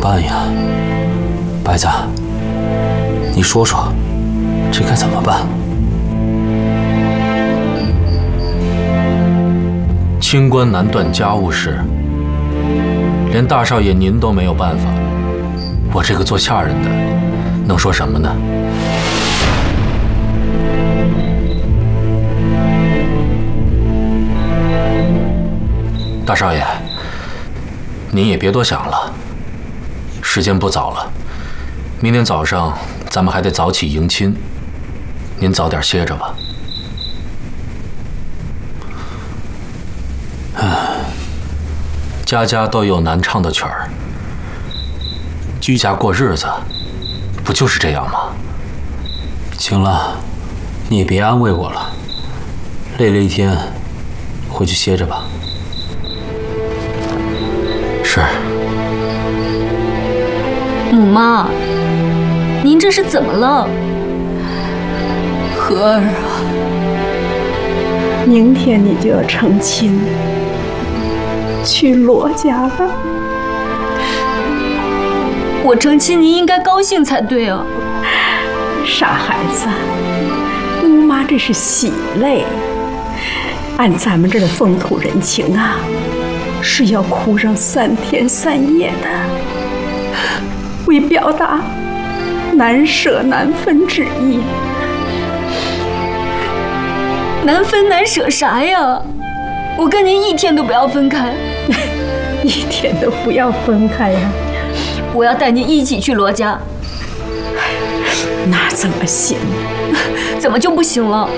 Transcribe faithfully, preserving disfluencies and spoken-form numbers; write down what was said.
办呀？白子，你说说，这该怎么办？ 清官难断家务事，连大少爷您都没有办法，我这个做下人的能说什么呢？大少爷，您也别多想了，时间不早了，明天早上咱们还得早起迎亲，您早点歇着吧。唉，家家都有难唱的曲儿，居家过日子，不就是这样吗？ 行了，你也别安慰我了，累了一天，回去歇着吧。 是。 母妈，您这是怎么了？ 和儿啊，明天你就要成亲，去罗家了。 我成亲，您应该高兴才对啊！ 傻孩子，姑妈这是喜泪。按咱们这儿的风土人情啊，是要哭上三天三夜的，为表达难舍难分之意。 难分难舍啥呀？我跟您一天都不要分开， 一天都不要分开呀！ 我要带您一起去罗家。 那怎么行？ 怎么就不行了？